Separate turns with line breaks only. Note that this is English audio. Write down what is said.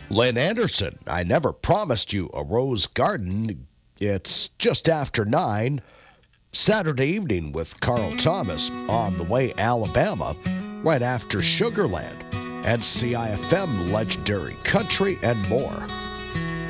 Lynn Anderson, I never promised you a rose garden. It's just after 9. Saturday evening with Carl Thomas on the way Alabama, right after Sugarland and CIFM Legendary Country and more.